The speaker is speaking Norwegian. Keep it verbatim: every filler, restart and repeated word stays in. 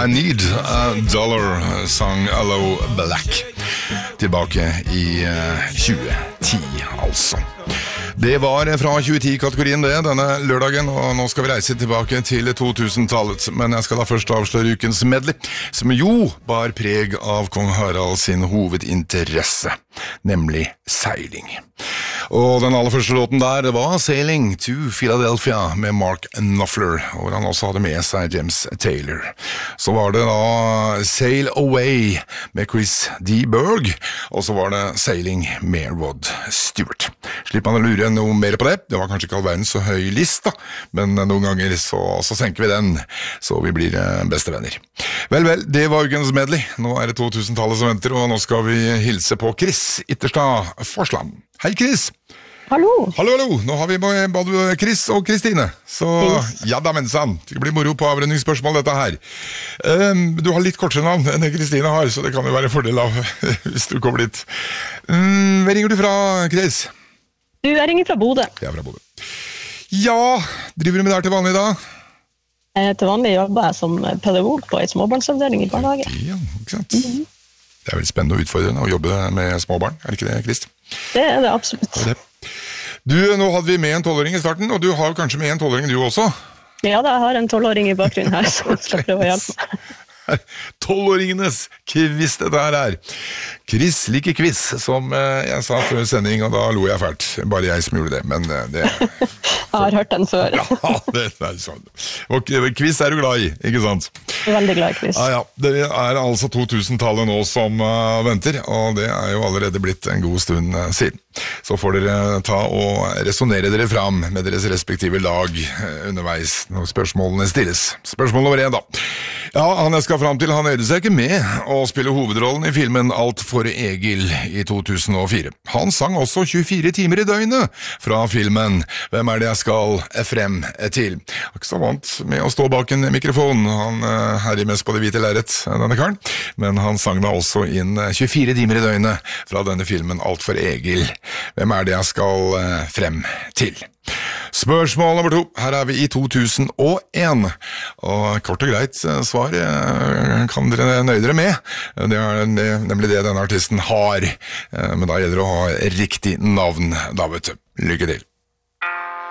I Need a Dollar, sang Allo Black. Tilbake i uh, tjue ti, altså. Det var fra tjue ti-kategorien det, denne lørdagen, og nå skal vi reise tilbake til to-tusen-tallet. Men jeg skal da først avsløre ukens medley, som jo bar preg av kong Harald sin hovedinteresse, nemlig seiling. Og den aller første låten der, det var Sailing to Philadelphia med Mark Knopfler, hvor han også hadde med seg James Taylor. Så var det da Sail Away med Chris D. Berg, og så var det Sailing med Rod Stewart. Slipper man å lure noe mer på det, det var kanskje ikke all verdens så høy list da, men noen ganger så, så senker vi den, så vi blir bestevenner. Vel, vel, det var ukens medley. Nå er det to-tusen-tallet som venter, og nå skal vi hilse på Chris Itterstad Forsland. Hei, Chris! Hallo! Hallo, hallo! Nå har vi både Chris og Kristine. Så ja da, mensan. Det blir moro på avrenningsspørsmål dette her. Um, du har litt kortere navn enn Kristine har, så det kan jo være fordel av hvis du kommer dit. Um, hva ringer du fra, Chris? Du, jeg ringer fra Bodø. Jeg er fra Bodø. Ja, driver du med der til vanlig da? Eh, til vanlig jobber jeg som pedagog på en småbarnsavdeling i barnehage. Ja, ikke sant? Mm-hmm. Det er veldig spennende og utfordrende å jobbe med småbarn, er det ikke det, Krist? Det er det absolutt. Det er det. Du, nå hadde vi med en tolvåring i starten, og du har kanskje med en tolvåring du også? Ja, da, jeg har en tolvåring i bakgrunnen her, som skal prøve å hjelpe meg. Tolvåringenes quiz dette her er. Chris liker quiz, som jeg sa før sending, og da lo jeg fælt. Bare jeg som gjorde det, men det... Jeg har hørt den før. Ja, det er sånn. Og quiz er du glad i, ikke sant? Veldig glad i quiz. Ja, ja. Det er altså to-tusen-tallet nå som uh, venter, og det er jo allerede blitt en god stund uh, siden. Så får dere ta og resonere dere fram med deres respektive lag uh, underveis når spørsmålene stilles. Spørsmål nummer én da. Ja, han jeg skal fram til, han øyde seg ikke med å spille hovedrollen i filmen Alt for Egil i to tusen og fire. Han sang også tjuefire timer i døgnet fra filmen Hvem er det jeg skal frem til? Han er ikke så vant med å stå bak en mikrofon, han uh, herjer mest på det hvite lerret, denne karen, men han sang da også inn tjuefire timer i døgnet fra denne filmen Alt for Egil. Hvem er det jeg skal uh, frem til? Spørsmål nummer to. Her er vi i to tusen og en, og kort og greit svar kan dere nøye dere med. Det er nemlig det denne artisten har, men da gjelder det å ha riktig navn, da vet du. Lykke til.